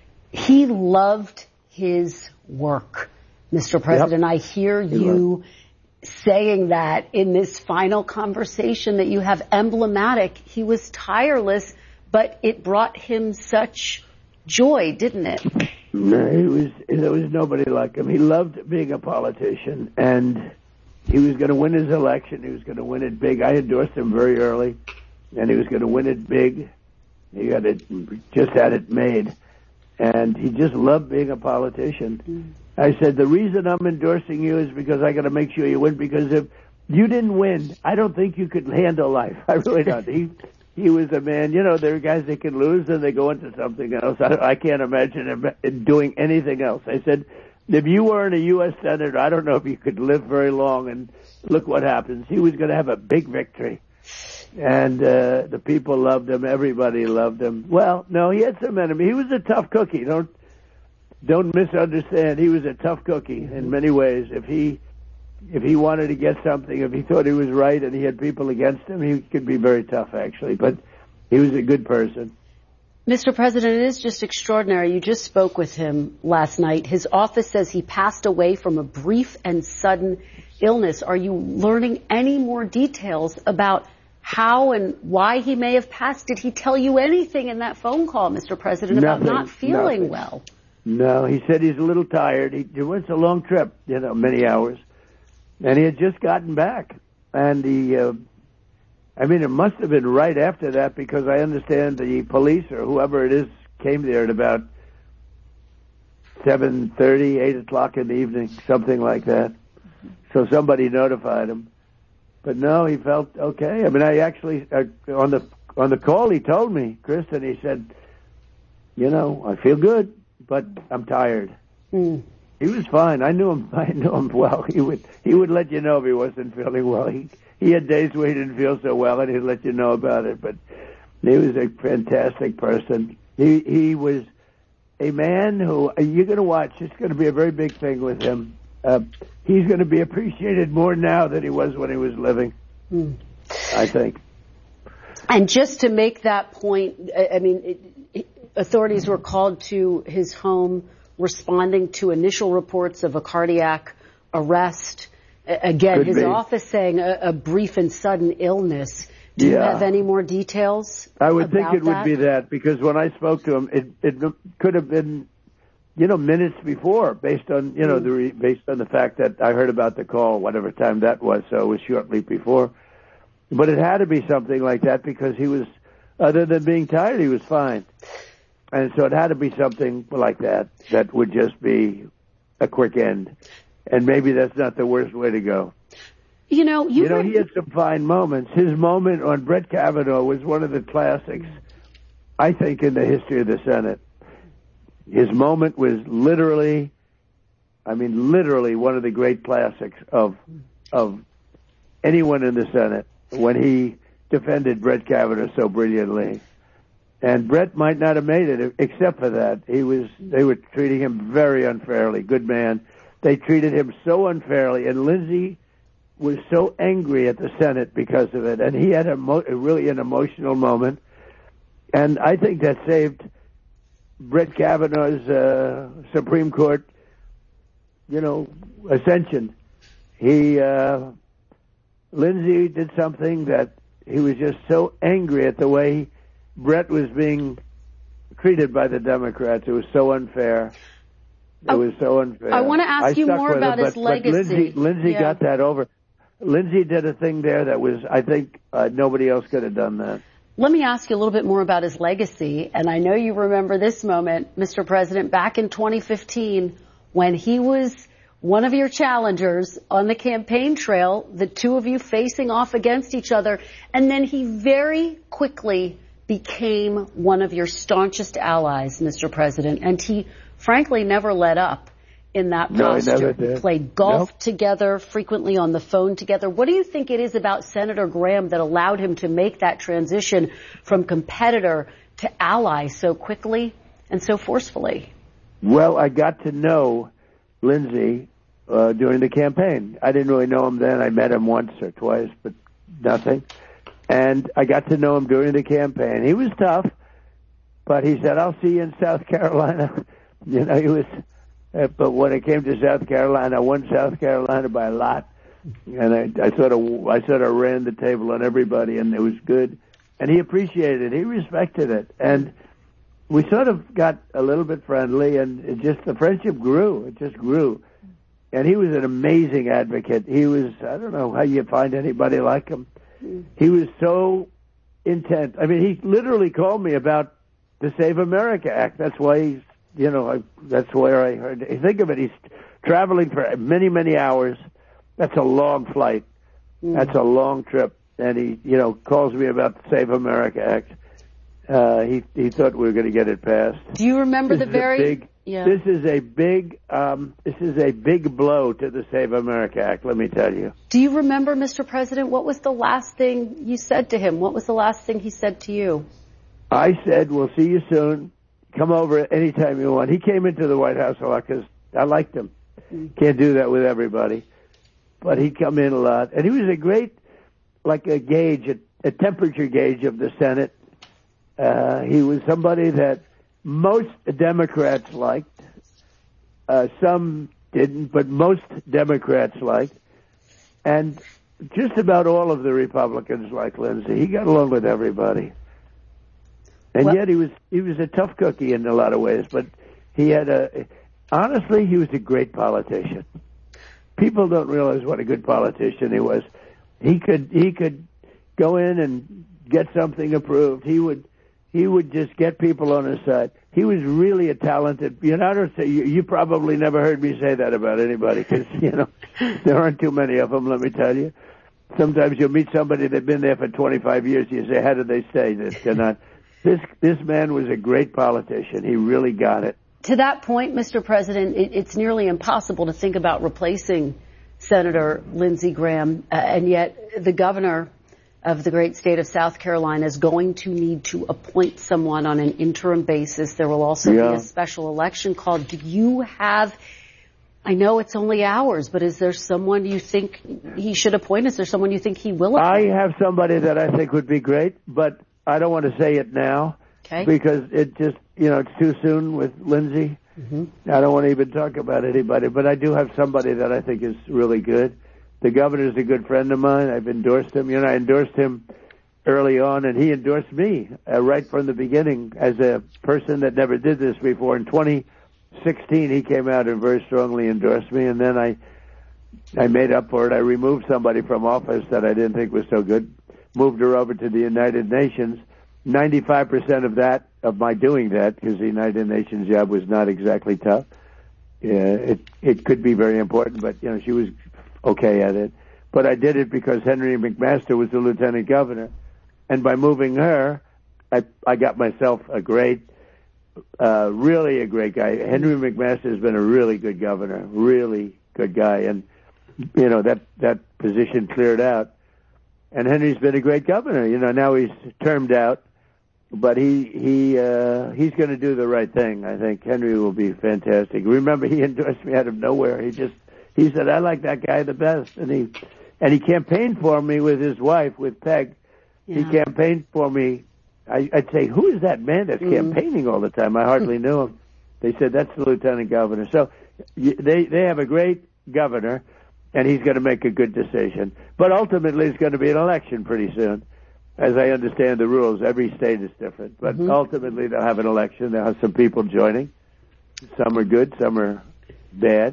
He loved his work, Mister President. Yep. I hear he you loved. saying that in this final conversation that you have emblematic. He was tireless, but it brought him such joy, didn't it? No, he was, there was nobody like him. He loved being a politician, and he was going to win his election. He was going to win it big. I endorsed him very early, and he was going to win it big. He got it, just had it made, and he just loved being a politician. Mm. I said, the reason I'm endorsing you is because I got to make sure you win, because if you didn't win. I don't think you could handle life. I really don't. He he was a man. You know, there are guys that can lose and they go into something else. I, I can't imagine him doing anything else. I said, if you weren't a U S senator, I don't know if you could live very long. And look what happens. He was going to have a big victory. And uh, the people loved him. Everybody loved him. Well, no, he had some enemy. He was a tough cookie. Don't don't misunderstand. He was a tough cookie in many ways. If he if he wanted to get something, if he thought he was right and he had people against him, he could be very tough, actually. But he was a good person. Mister President, it is just extraordinary. You just spoke with him last night. His office says he passed away from a brief and sudden illness. Are you learning any more details about how and why he may have passed? Did he tell you anything in that phone call, Mister President, nothing, about not feeling nothing. well? No, he said he's a little tired. He, it was a long trip, you know, many hours. And he had just gotten back. And he, uh, I mean, it must have been right after that because I understand the police or whoever it is came there at about seven thirty, eight o'clock in the evening, something like that. So somebody notified him. But no, he felt okay. I mean, I actually, uh, on the on the call, he told me, Kristen, he said, you know, I feel good, but I'm tired. Mm. He was fine. I knew him. I knew him well. He would he would let you know if he wasn't feeling well. He he had days where he didn't feel so well, and he'd let you know about it. But he was a fantastic person. He he was a man who you're going to watch. It's going to be a very big thing with him. Uh, he's going to be appreciated more now than he was when he was living, mm. I think. And just to make that point, I mean, it, it, authorities were called to his home responding to initial reports of a cardiac arrest. Again, Could his be. office saying a, a brief and sudden illness. Do yeah. you have any more details? I would think it that? would be that, because when I spoke to him, it, it could have been, you know, minutes before, based on, you know, the re, based on the fact that I heard about the call, whatever time that was, so it was shortly before. But it had to be something like that because he was, other than being tired, he was fine. And so it had to be something like that, that would just be a quick end. And maybe that's not the worst way to go. You know, you, you know, he had some fine moments. His moment on Brett Kavanaugh was one of the classics, I think, in the history of the Senate. His moment was literally, I mean, literally one of the great classics of of anyone in the Senate when he defended Brett Kavanaugh so brilliantly. And Brett might not have made it except for that. He was, they were treating him very unfairly. Good man. They treated him so unfairly, and Lindsey was so angry at the Senate because of it, and he had a, mo- really an emotional moment. And I think that saved Brett Kavanaugh's uh, Supreme Court, you know, ascension. He, uh, Lindsey did something that he was just so angry at the way Brett was being treated by the Democrats. It was so unfair. It was so unfair. I want to ask I you more about him, his but, legacy. But Lindsey, Lindsey yeah. got that over. Lindsey did a thing there that was, I think, uh, nobody else could have done that. Let me ask you a little bit more about his legacy. And I know you remember this moment, Mister President, back in twenty fifteen, when he was one of your challengers on the campaign trail, the two of you facing off against each other. And then he very quickly became one of your staunchest allies, Mister President. And he, frankly, never let up in that no, posture. I never did. Played golf nope. together, frequently on the phone together. What do you think it is about Senator Graham that allowed him to make that transition from competitor to ally so quickly and so forcefully? Well, I got to know Lindsey uh, during the campaign. I didn't really know him then. I met him once or twice, but nothing. And I got to know him during the campaign. He was tough, but he said, I'll see you in South Carolina. You know, he was... Uh, but when it came to South Carolina, I won South Carolina by a lot, and I, I sort of, I sort of ran the table on everybody, and it was good. And he appreciated it. He respected it, and we sort of got a little bit friendly, and it just the friendship grew. It just grew, and he was an amazing advocate. He was, I don't know how you find anybody like him. He was so intent. I mean, he literally called me about the Save America Act. That's why he's. You know, I, that's where I heard. Think of it. He's traveling for many, many hours. That's a long flight. Mm. That's a long trip. And he, you know, calls me about the Save America Act. Uh, he he thought we were going to get it passed. Do you remember this the very? Big, yeah. This is a big. Um, this is a big blow to the Save America Act. Let me tell you. Do you remember, Mister President? What was the last thing you said to him? What was the last thing he said to you? I said, "We'll see you soon. Come over anytime you want." He came into the White House a lot because I liked him. Mm. Can't do that with everybody, but he'd come in a lot, and he was a great, like a gauge, a, a temperature gauge of the Senate. Uh, he was somebody that most Democrats liked. Uh, some didn't, but most Democrats liked. And just about all of the Republicans liked Lindsey. He got along with everybody. And well, yet he was he was a tough cookie in a lot of ways, but he had a, honestly, he was a great politician. People don't realize what a good politician he was. He could he could go in and get something approved. He would He would just get people on his side. He was really a talented, you know, I don't say, you, you probably never heard me say that about anybody because, you know, there aren't too many of them, let me tell you. Sometimes you'll meet somebody that's been there for twenty-five years, you say, how did they say this? They're not. This, this man was a great politician. He really got it. To that point, Mister President, it, it's nearly impossible to think about replacing Senator Lindsey Graham, uh, and yet the governor of the great state of South Carolina is going to need to appoint someone on an interim basis. There will also yeah. be a special election called. Do you have, I know it's only hours, but is there someone you think he should appoint? Is there someone you think he will appoint? I have somebody that I think would be great, but I don't want to say it now okay. because it just, you know, it's too soon with Lindsey. Mm-hmm. I don't want to even talk about anybody, but I do have somebody that I think is really good. The governor's a good friend of mine. I've endorsed him. You know, I endorsed him early on, and he endorsed me uh, right from the beginning as a person that never did this before. In twenty sixteen, he came out and very strongly endorsed me, and then I I made up for it. I removed somebody from office that I didn't think was so good, moved her over to the United Nations. ninety-five percent of that, of my doing that, because the United Nations job was not exactly tough. Yeah, it it could be very important, but, you know, she was okay at it. But I did it because Henry McMaster was the lieutenant governor. And by moving her, I, I got myself a great, uh, really a great guy. Henry McMaster has been a really good governor, really good guy. And, you know, that, that position cleared out. And Henry's been a great governor. You know, now he's termed out, but he, he, uh, he's going to do the right thing. I think Henry will be fantastic. Remember, he endorsed me out of nowhere. He just, He said, I like that guy the best. And he and he campaigned for me with his wife, with Peg. Yeah. He campaigned for me. I, I'd say, who is that man that's mm. campaigning all the time? I hardly knew him. They said, that's the lieutenant governor. So they, they have a great governor, and he's going to make a good decision. But ultimately, it's going to be an election pretty soon. As I understand the rules, every state is different. But mm-hmm. ultimately, they'll have an election. They'll have some people joining. Some are good, some are bad.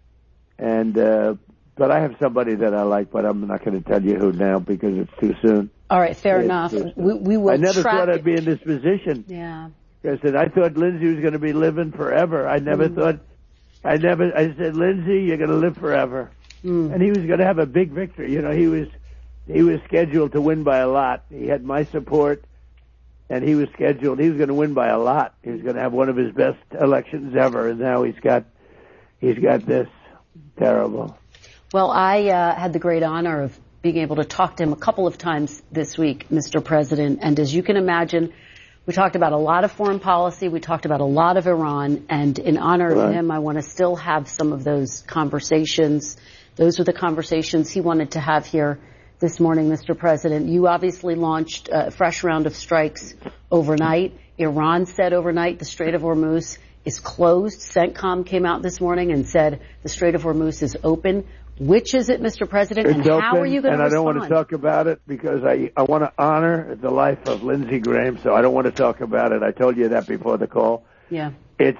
And, uh, but I have somebody that I like, but I'm not going to tell you who now because it's too soon. All right, fair it's enough. We, we will I never track thought I'd it. be in this position. Yeah. I said, I thought Lindsey was going to be living forever. I never mm. thought, I never, I said, Lindsey, you're going to live forever. Mm. And he was going to have a big victory. You know, he was, he was scheduled to win by a lot. He had my support, and he was scheduled, he was going to win by a lot. He was going to have one of his best elections ever, and now he's got, he's got this. Terrible. Well, I uh, had the great honor of being able to talk to him a couple of times this week, Mister President. And as you can imagine, we talked about a lot of foreign policy. We talked about a lot of Iran. And in honor right. of him, I want to still have some of those conversations. Those were the conversations he wanted to have here this morning, Mister President. You obviously launched a fresh round of strikes overnight. Iran said overnight the Strait of Hormuz is closed. CENTCOM came out this morning and said the Strait of Hormuz is open. Which is it, Mister President, it's and open, how are you going to respond? And I don't want to talk about it because I, I want to honor the life of Lindsey Graham, so I don't want to talk about it. I told you that before the call. Yeah. It's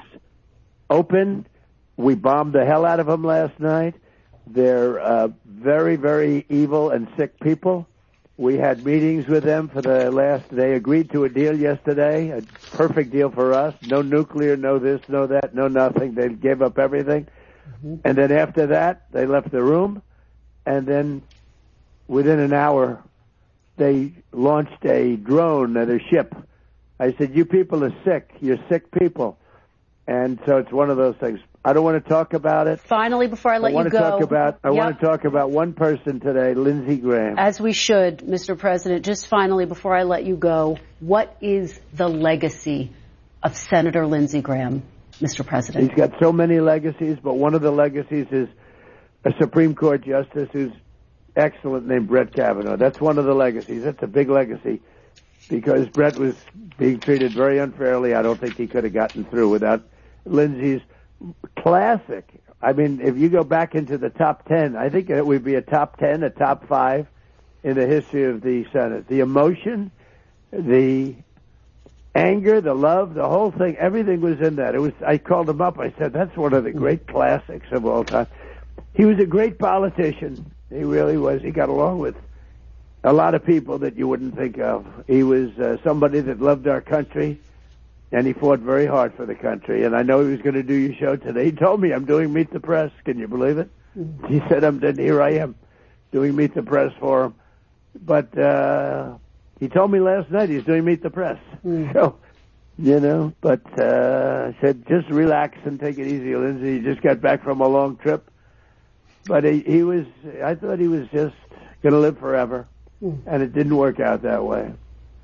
open. We bombed the hell out of them last night. They're uh, very, very evil and sick people. We had meetings with them for the last, they agreed to a deal yesterday, a perfect deal for us. No nuclear, no this, no that, no nothing. They gave up everything. Mm-hmm. And then after that, they left the room. And then within an hour, they launched a drone at a ship. I said, you people are sick. You're sick people. And so it's one of those things. I don't want to talk about it. Finally, before I let I want you to go. Talk about, I yep. want to talk about one person today, Lindsey Graham. As we should, Mister President. Just finally, before I let you go, what is the legacy of Senator Lindsey Graham, Mister President? He's got so many legacies, but one of the legacies is a Supreme Court justice who's excellent named Brett Kavanaugh. That's one of the legacies. That's a big legacy because Brett was being treated very unfairly. I don't think he could have gotten through without Lindsey's classic. I mean, if you go back into the top ten, I think it would be a top ten, a top five in the history of the Senate. The emotion, the anger, the love, the whole thing, everything was in that. It was. I called him up. I said, that's one of the great classics of all time. He was a great politician. He really was. He got along with a lot of people that you wouldn't think of. He was uh, somebody that loved our country, and he fought very hard for the country. And I know he was going to do your show today. He told me, I'm doing Meet the Press. Can you believe it? He said, I'm then here I am doing Meet the Press for him. But uh, he told me last night he's doing Meet the Press. Mm. So, you know, but uh, said, just relax and take it easy, Lindsey. He just got back from a long trip. But he, he was, I thought he was just going to live forever, and it didn't work out that way.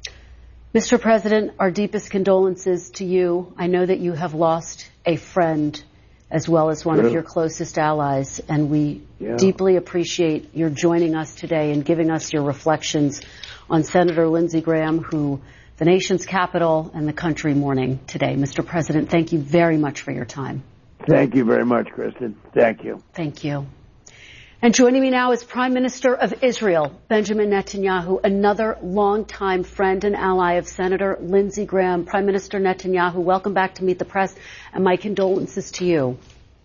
Mister President, our deepest condolences to you. I know that you have lost a friend as well as one True. of your closest allies, and we yeah. deeply appreciate your joining us today and giving us your reflections on Senator Lindsey Graham, who the nation's capital and the country mourning today. Mister President, thank you very much for your time. Thank you very much, Kristen. Thank you. Thank you. And joining me now is Prime Minister of Israel, Benjamin Netanyahu, another longtime friend and ally of Senator Lindsey Graham. Prime Minister Netanyahu, welcome back to Meet the Press, and my condolences to you.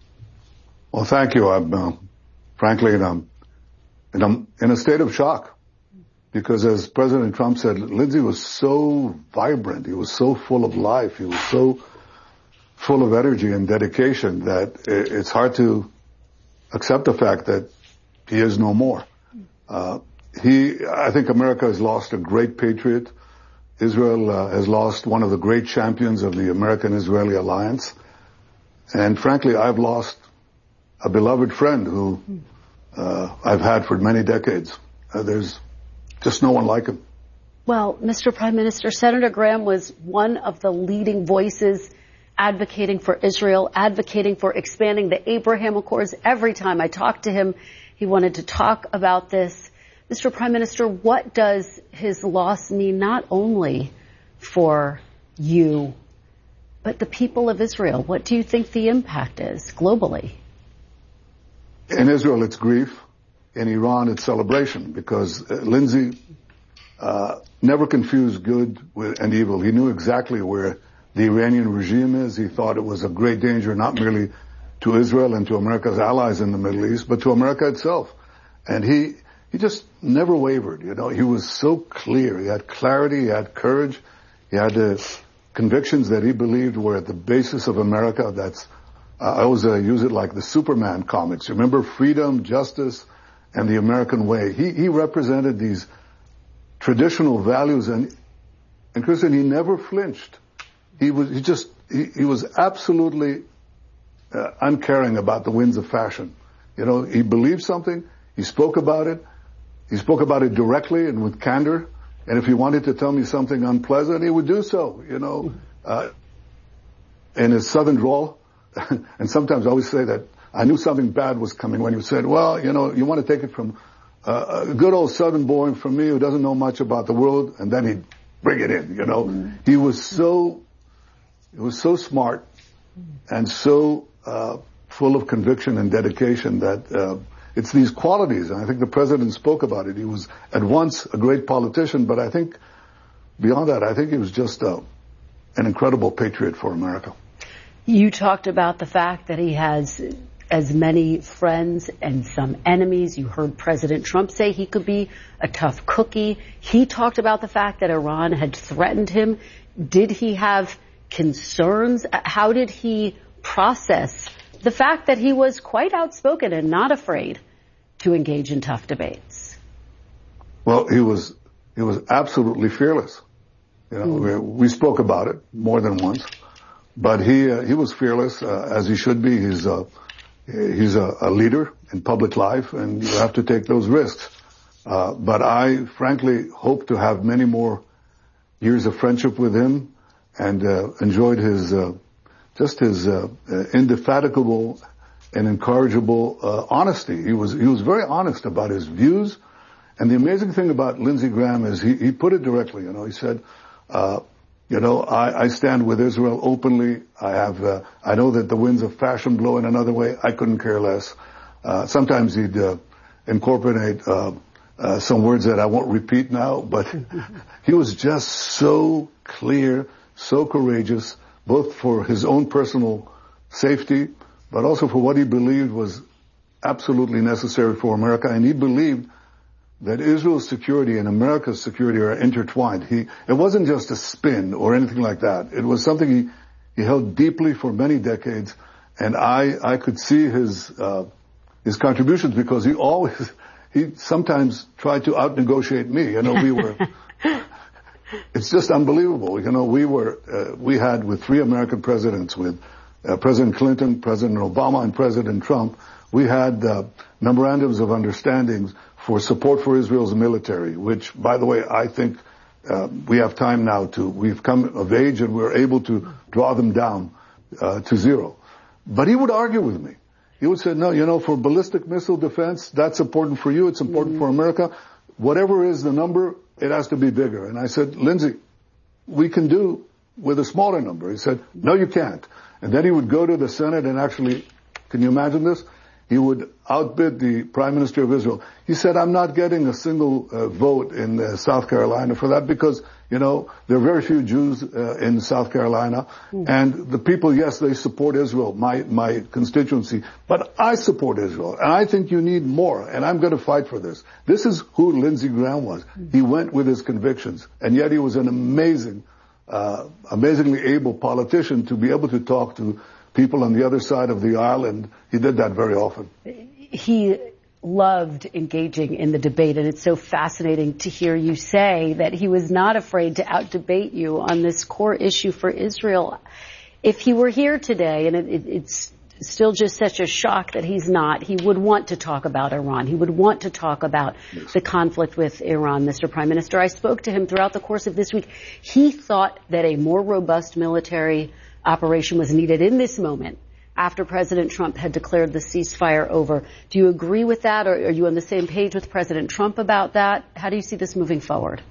Well, thank you. I'm, uh, frankly, and I'm, and I'm in a state of shock because, as President Trump said, Lindsey was so vibrant. He was so full of life. He was so full of energy and dedication that it's hard to accept the fact that he is no more. Uh, he, I think America has lost a great patriot. Israel uh, has lost one of the great champions of the American-Israeli alliance. And frankly, I've lost a beloved friend who uh, I've had for many decades. Uh, there's just no one like him. Well, Mister Prime Minister, Senator Graham was one of the leading voices advocating for Israel, advocating for expanding the Abraham Accords. Every time I talked to him, he wanted to talk about this. Mister Prime Minister, what does his loss mean not only for you, but the people of Israel? What do you think the impact is globally? In Israel, it's grief. In Iran, it's celebration because uh, Lindsey uh, never confused good with, and evil. He knew exactly where the Iranian regime is. He thought it was a great danger, not merely to Israel and to America's allies in the Middle East, but to America itself. And he, he just never wavered. You know, he was so clear. He had clarity. He had courage. He had uh, convictions that he believed were at the basis of America. That's, uh, I always uh, use it like the Superman comics. Remember freedom, justice, and the American way. He, he represented these traditional values, and, and Kristen, he never flinched. He was, he just, he, he was absolutely uh, uncaring about the winds of fashion. You know, he believed something, he spoke about it, he spoke about it directly and with candor, and if he wanted to tell me something unpleasant, he would do so, you know, uh, in his southern drawl. And sometimes I always say that I knew something bad was coming when he said, well, you know, you want to take it from uh, a good old southern boy from me who doesn't know much about the world, and then he'd bring it in, you know. Mm-hmm. He was so, he was so smart and so uh, full of conviction and dedication that uh, it's these qualities, and I think the president spoke about it. He was at once a great politician, but I think beyond that, I think he was just uh, an incredible patriot for America. You talked about the fact that he has as many friends and some enemies. You heard President Trump say he could be a tough cookie. He talked about the fact that Iran had threatened him. Did he have concerns? How did he process the fact that he was quite outspoken and not afraid to engage in tough debates? Well, he was he was absolutely fearless. You know, mm. we, we spoke about it more than once, but he uh, he was fearless uh, as he should be. He's a he's a, a leader in public life, and you have to take those risks. Uh, but I frankly hope to have many more years of friendship with him, and uh, enjoyed his uh, just his uh, indefatigable and incorrigible uh, honesty. He was he was very honest about his views, and the amazing thing about Lindsey Graham is he, he put it directly. You know, he said, uh, you know, I, I stand with Israel openly. I have uh, I know that the winds of fashion blow in another way. I couldn't care less. Uh, sometimes he'd uh, incorporate uh, uh, some words that I won't repeat now, but he was just so clear, so courageous, both for his own personal safety, but also for what he believed was absolutely necessary for America. And he believed that Israel's security and America's security are intertwined. He, it wasn't just a spin or anything like that. It was something he, he held deeply for many decades. And I, I could see his, uh, his contributions because he always, he sometimes tried to out-negotiate me. You know, we were, it's just unbelievable. You know, we were, uh, we had with three American presidents, with uh, President Clinton, President Obama, and President Trump, we had uh, memorandums of understandings for support for Israel's military, which, by the way, I think uh, we have time now to, we've come of age and we're able to draw them down uh, to zero. But he would argue with me. He would say, no, you know, for ballistic missile defense, that's important for you, it's important mm-hmm. for America. Whatever is the number, it has to be bigger. And I said, Lindsey, we can do with a smaller number. He said, no, you can't. And then he would go to the Senate and actually, can you imagine this? He would outbid the Prime Minister of Israel. He said, I'm not getting a single uh, vote in uh, South Carolina for that because, you know, there are very few Jews uh, in South Carolina. Mm. And the people, yes, they support Israel, my, my constituency, but I support Israel. And I think you need more, and I'm going to fight for this. This is who Lindsey Graham was. Mm. He went with his convictions, and yet he was an amazing, uh, amazingly able politician to be able to talk to people on the other side of the aisle, and he did that very often. He loved engaging in the debate, and it's so fascinating to hear you say that he was not afraid to out-debate you on this core issue for Israel. If he were here today, and it, it, it's still just such a shock that he's not, he would want to talk about Iran. He would want to talk about yes. the conflict with Iran, Mister Prime Minister. I spoke to him throughout the course of this week. He thought that a more robust military operation was needed in this moment after President Trump had declared the ceasefire over. Do you agree with that, or are you on the same page with President Trump about that? How do you see this moving forward?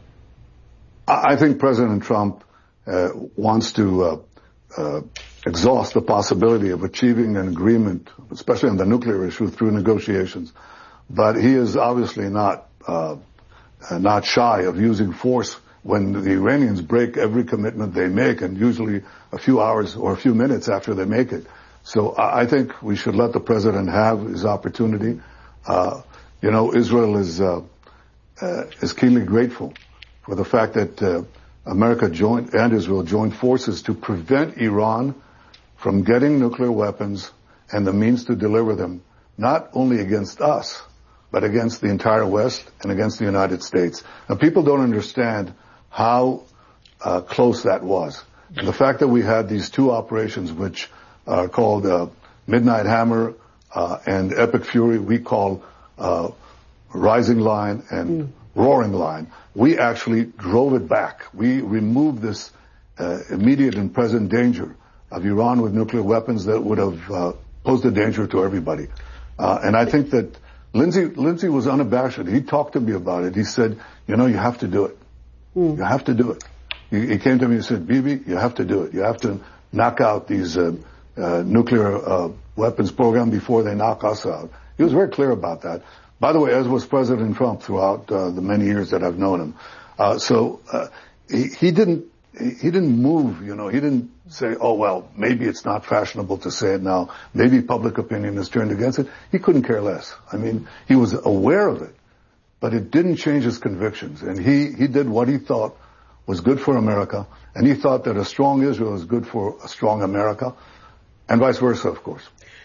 I think President Trump uh, wants to uh, uh, exhaust the possibility of achieving an agreement, especially on the nuclear issue, through negotiations. But he is obviously not uh, not shy of using force when the Iranians break every commitment they make, and usually a few hours or a few minutes after they make it. So I think we should let the president have his opportunity. Uh, you know, Israel is uh, uh, is keenly grateful for the fact that uh, America joined and Israel joined forces to prevent Iran from getting nuclear weapons and the means to deliver them, not only against us, but against the entire West and against the United States. Now, people don't understand how uh, close that was. And the fact that we had these two operations, which are called uh, Midnight Hammer uh, and Epic Fury, we call uh, Rising Line and mm. Roaring Line, we actually drove it back. We removed this uh, immediate and present danger of Iran with nuclear weapons that would have uh, posed a danger to everybody. Uh, and I think that Lindsey, Lindsey was unabashed. He talked to me about it. He said, you know, you have to do it. Mm. You have to do it. He, he came to me and said, Bibi, you have to do it. You have to knock out these uh, uh, nuclear uh, weapons program before they knock us out. He was very clear about that. By the way, as was President Trump throughout uh, the many years that I've known him. Uh, so uh, he, he didn't he, he didn't move. You know, he didn't say, oh well, maybe it's not fashionable to say it now. Maybe public opinion has turned against it. He couldn't care less. I mean, he was aware of it, but it didn't change his convictions. And he he did what he thought was good for America, and he thought that a strong Israel is good for a strong America, and vice versa, of course.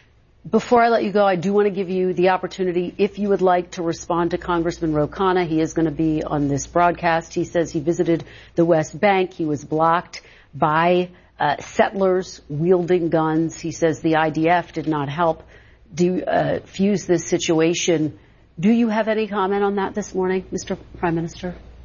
Before I let you go, I do want to give you the opportunity, if you would like to respond to Congressman Ro Khanna. He is going to be on this broadcast. He says he visited the West Bank. He was blocked by uh, settlers wielding guns. He says the I D F did not help defuse uh, this situation. Do you have any comment on that this morning, Mister Prime Minister?